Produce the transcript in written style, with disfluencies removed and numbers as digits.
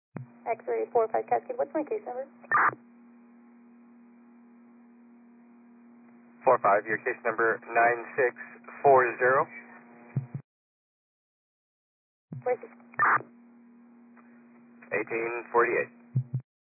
X-ray 45 Cascade, what's my case number? 45, your case number 9640. Where's this? 1848.